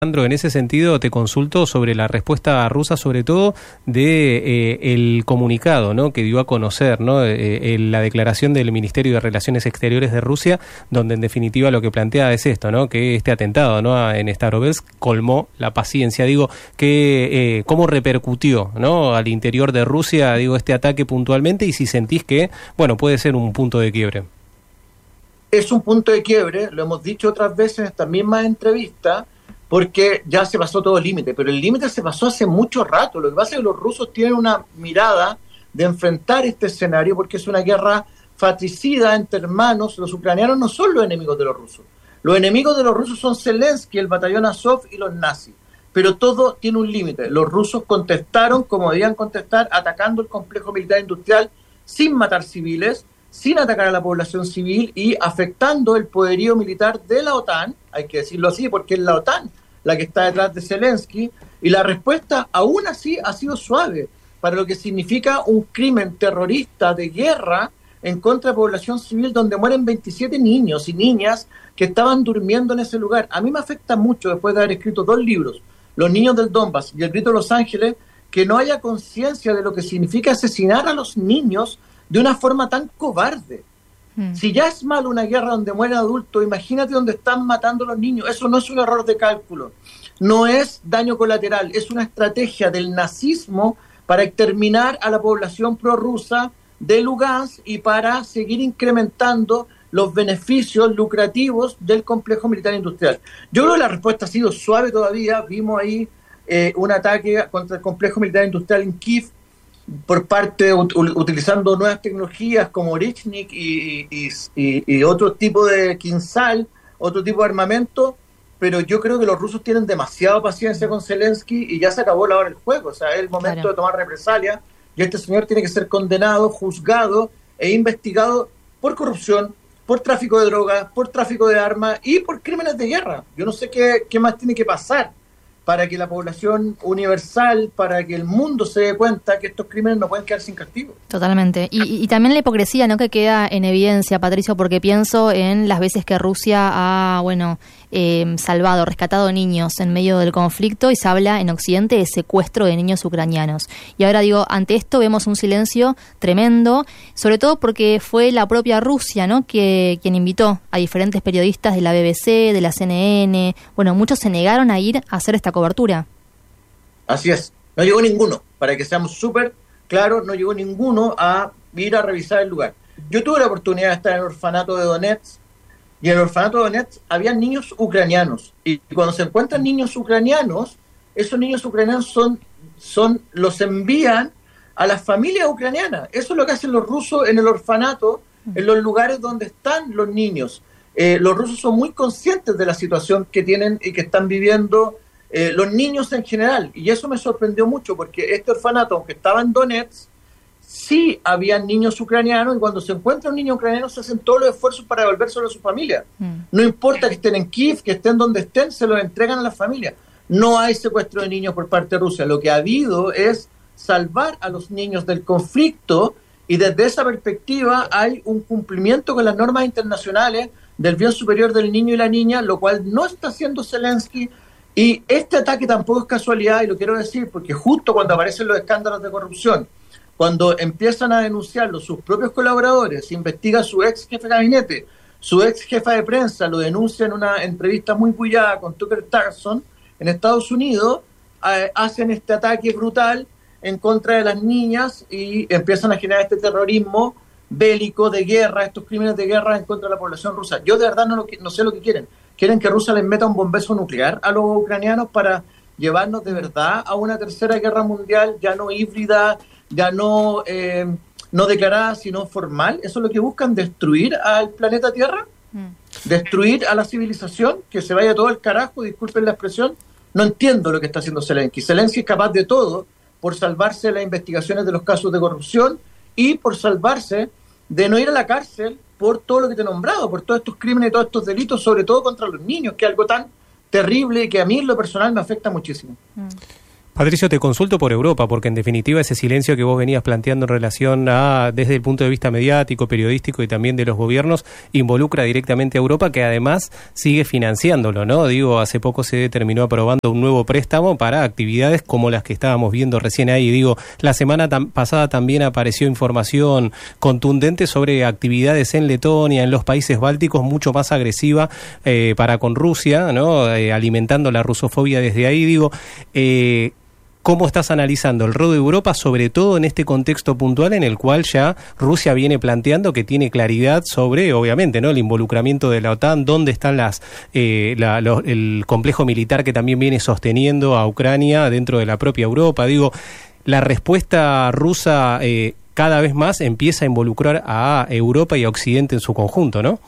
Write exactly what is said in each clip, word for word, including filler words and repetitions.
Alejandro, en ese sentido te consulto sobre la respuesta rusa, sobre todo de eh, el comunicado, ¿no?, que dio a conocer, ¿no?, eh, eh, la declaración del Ministerio de Relaciones Exteriores de Rusia, donde en definitiva lo que plantea es esto, ¿no?, que este atentado, ¿no?, en Starovsk colmó la paciencia. Digo, que eh, cómo repercutió, ¿no?, al interior de Rusia, digo, este ataque puntualmente, y si sentís que, bueno, puede ser un punto de quiebre. Es un punto de quiebre, lo hemos dicho otras veces en esta misma entrevista, porque ya se pasó todo el límite, pero el límite se pasó hace mucho rato. Lo que pasa es que los rusos tienen una mirada de enfrentar este escenario porque es una guerra fratricida entre hermanos. Los ucranianos no son los enemigos de los rusos. Los enemigos de los rusos son Zelensky, el batallón Azov y los nazis. Pero todo tiene un límite. Los rusos contestaron como debían contestar, atacando el complejo militar industrial sin matar civiles, sin atacar a la población civil y afectando el poderío militar de la OTAN, hay que decirlo así porque es la OTAN la que está detrás de Zelensky, y la respuesta aún así ha sido suave, para lo que significa un crimen terrorista de guerra en contra de población civil donde mueren veintisiete niños y niñas que estaban durmiendo en ese lugar. A mí me afecta mucho, después de haber escrito dos libros, Los niños del Donbass y El grito de Los Ángeles, que no haya conciencia de lo que significa asesinar a los niños de una forma tan cobarde. Mm. Si ya es malo una guerra donde mueren adultos, imagínate donde están matando a los niños. Eso no es un error de cálculo, no es daño colateral, es una estrategia del nazismo para exterminar a la población prorrusa de Lugansk y para seguir incrementando los beneficios lucrativos del complejo militar industrial. Yo creo que la respuesta ha sido suave todavía. Vimos ahí eh, un ataque contra el complejo militar industrial en Kiev, por parte, utilizando nuevas tecnologías como Richnik y, y, y, y otro tipo de Kinsal, otro tipo de armamento, pero yo creo que los rusos tienen demasiada paciencia con Zelensky y ya se acabó la hora del juego. O sea, es el momento claro. de tomar represalia, y este señor tiene que ser condenado, juzgado e investigado por corrupción, por tráfico de drogas, por tráfico de armas y por crímenes de guerra. Yo no sé qué, qué más tiene que pasar para que la población universal, para que el mundo se dé cuenta que estos crímenes no pueden quedar sin castigo. Totalmente. Y, y también la hipocresía, ¿no?, que queda en evidencia, Patricio, porque pienso en las veces que Rusia ha, bueno, eh, salvado, rescatado niños en medio del conflicto, y se habla en Occidente de secuestro de niños ucranianos. Y ahora digo, ante esto vemos un silencio tremendo, sobre todo porque fue la propia Rusia, ¿no?, que quien invitó a diferentes periodistas de la B B C, de la C N N. Bueno, muchos se negaron a ir a hacer esta cobertura. Así es, no llegó ninguno, para que seamos súper claros, no llegó ninguno a ir a revisar el lugar. Yo tuve la oportunidad de estar en el orfanato de Donetsk, y en el orfanato de Donetsk había niños ucranianos, y cuando se encuentran niños ucranianos, esos niños ucranianos son, son los envían a las familias ucranianas. Eso es lo que hacen los rusos en el orfanato, en los lugares donde están los niños. Eh, los rusos son muy conscientes de la situación que tienen y que están viviendo Eh, los niños en general, y eso me sorprendió mucho porque este orfanato, aunque estaba en Donetsk, sí había niños ucranianos, y cuando se encuentra un niño ucraniano se hacen todos los esfuerzos para devolvérselo a su familia. Mm. No importa que estén en Kiev, que estén donde estén, se los entregan a la familia. No hay secuestro de niños por parte de Rusia. Lo que ha habido es salvar a los niños del conflicto, y desde esa perspectiva hay un cumplimiento con las normas internacionales del bien superior del niño y la niña, lo cual no está haciendo Zelensky. Y este ataque tampoco es casualidad, y lo quiero decir porque justo cuando aparecen los escándalos de corrupción, cuando empiezan a denunciarlo sus propios colaboradores, se investiga su ex jefe de gabinete, su ex jefa de prensa lo denuncia en una entrevista muy pullada con Tucker Carlson en Estados Unidos, eh, hacen este ataque brutal en contra de las niñas y empiezan a generar este terrorismo bélico de guerra, estos crímenes de guerra en contra de la población rusa. Yo de verdad no, lo, no sé lo que quieren. ¿Quieren que Rusia les meta un bombazo nuclear a los ucranianos para llevarnos de verdad a una tercera guerra mundial, ya no híbrida, ya no, eh, no declarada, sino formal? ¿Eso es lo que buscan? ¿Destruir al planeta Tierra? Mm. ¿Destruir a la civilización? ¿Que se vaya todo al carajo? Disculpen la expresión. No entiendo lo que está haciendo Zelensky. Zelensky es capaz de todo por salvarse de las investigaciones de los casos de corrupción y por salvarse de no ir a la cárcel por todo lo que te he nombrado, por todos estos crímenes y todos estos delitos, sobre todo contra los niños, que es algo tan terrible y que a mí en lo personal me afecta muchísimo. Patricio, te consulto por Europa, porque en definitiva ese silencio que vos venías planteando en relación a, desde el punto de vista mediático, periodístico y también de los gobiernos, involucra directamente a Europa, que además sigue financiándolo, ¿no? Digo, hace poco se terminó aprobando un nuevo préstamo para actividades como las que estábamos viendo recién ahí. Digo, la semana tam- pasada también apareció información contundente sobre actividades en Letonia, en los países bálticos, mucho más agresiva eh, para con Rusia, ¿no? Eh, alimentando la rusofobia desde ahí. Digo, eh, ¿cómo estás analizando el rol de Europa, sobre todo en este contexto puntual en el cual ya Rusia viene planteando que tiene claridad sobre, obviamente, ¿no?, el involucramiento de la OTAN, dónde están las eh, la, lo, el complejo militar que también viene sosteniendo a Ucrania dentro de la propia Europa? Digo, la respuesta rusa eh, cada vez más empieza a involucrar a Europa y a Occidente en su conjunto, ¿no?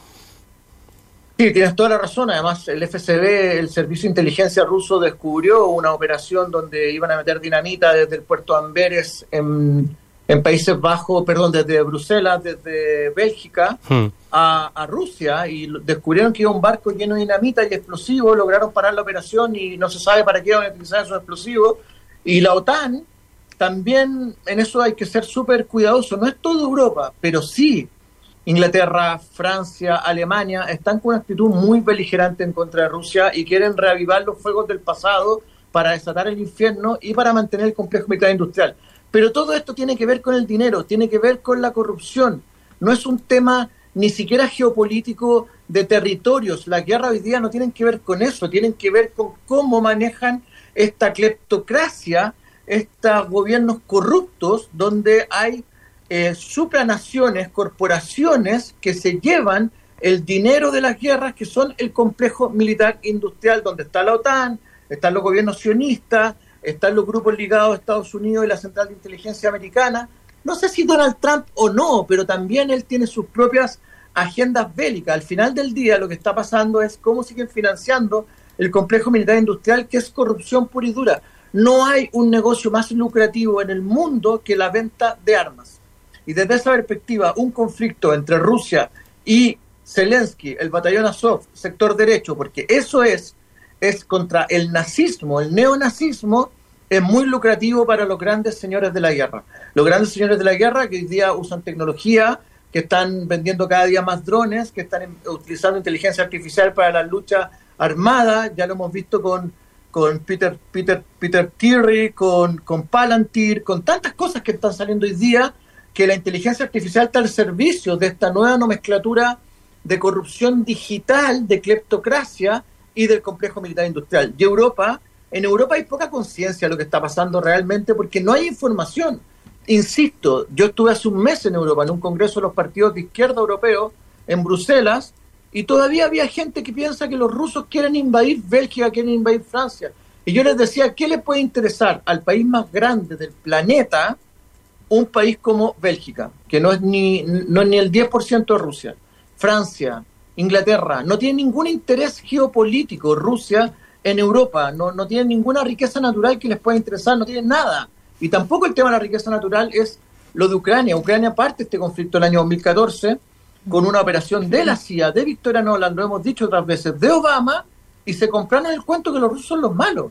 Sí, tienes toda la razón. Además, el F S B, el Servicio de Inteligencia ruso, descubrió una operación donde iban a meter dinamita desde el puerto de Amberes en, en Países Bajos, perdón, desde Bruselas, desde Bélgica hmm. a, a Rusia, y descubrieron que iba un barco lleno de dinamita y explosivos, lograron parar la operación y no se sabe para qué iban a utilizar esos explosivos. Y la OTAN también, en eso hay que ser súper cuidadoso. No es toda Europa, pero sí Inglaterra, Francia, Alemania están con una actitud muy beligerante en contra de Rusia y quieren reavivar los fuegos del pasado para desatar el infierno y para mantener el complejo militar industrial. Pero todo esto tiene que ver con el dinero, tiene que ver con la corrupción. No es un tema ni siquiera geopolítico de territorios. La guerra hoy día no tienen que ver con eso, tienen que ver con cómo manejan esta cleptocracia, estos gobiernos corruptos donde hay Eh, supranaciones, corporaciones que se llevan el dinero de las guerras, que son el complejo militar industrial, donde está la OTAN, están los gobiernos sionistas, están los grupos ligados a Estados Unidos y la Central de Inteligencia Americana. No sé si Donald Trump o no, pero también él tiene sus propias agendas bélicas. Al final del día lo que está pasando es cómo siguen financiando el complejo militar industrial, que es corrupción pura y dura. No hay un negocio más lucrativo en el mundo que la venta de armas. Y desde esa perspectiva, un conflicto entre Rusia y Zelensky, el batallón Azov, sector derecho, porque eso es, es contra el nazismo, el neonazismo, es muy lucrativo para los grandes señores de la guerra. Los grandes señores de la guerra que hoy día usan tecnología, que están vendiendo cada día más drones, que están en, utilizando inteligencia artificial para la lucha armada. Ya lo hemos visto con, con Peter, Peter, Peter Thiry, con, con Palantir, con tantas cosas que están saliendo hoy día, que la inteligencia artificial está al servicio de esta nueva nomenclatura de corrupción digital, de cleptocracia y del complejo militar industrial. Y Europa, en Europa hay poca conciencia de lo que está pasando realmente porque no hay información. Insisto, yo estuve hace un mes en Europa, en un congreso de los partidos de izquierda europeos, en Bruselas, y todavía había gente que piensa que los rusos quieren invadir Bélgica, quieren invadir Francia. Y yo les decía, ¿qué le puede interesar al país más grande del planeta un país como Bélgica, que no es ni no es ni el diez por ciento de Rusia? Francia, Inglaterra, no tiene ningún interés geopolítico Rusia en Europa, no, no tiene ninguna riqueza natural que les pueda interesar, no tienen nada. Y tampoco el tema de la riqueza natural es lo de Ucrania. Ucrania parte este conflicto el año dos mil catorce con una operación de la C I A, de Victoria Nuland, lo hemos dicho otras veces, de Obama, y se compraron el cuento que los rusos son los malos.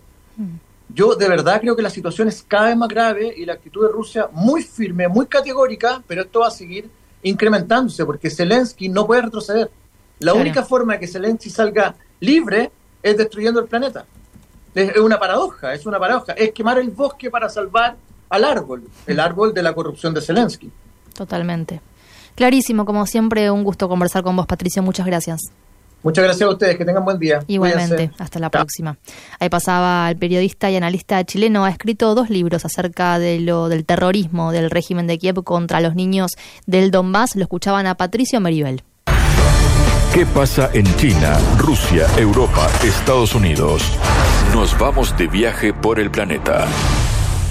Yo de verdad creo que la situación es cada vez más grave y la actitud de Rusia muy firme, muy categórica, pero esto va a seguir incrementándose porque Zelensky no puede retroceder. La claro. única forma de que Zelensky salga libre es destruyendo el planeta. Es una paradoja, es una paradoja. Es quemar el bosque para salvar al árbol, el árbol de la corrupción de Zelensky. Totalmente. Clarísimo, como siempre, un gusto conversar con vos, Patricio. Muchas gracias. Muchas gracias a ustedes, que tengan buen día. Igualmente, Cuídense. Hasta la próxima. Ahí pasaba el periodista y analista chileno, ha escrito dos libros acerca de lo del terrorismo del régimen de Kiev contra los niños del Donbass. Lo escuchaban a Patricio Meribel. ¿Qué pasa en China, Rusia, Europa, Estados Unidos? Nos vamos de viaje por el planeta.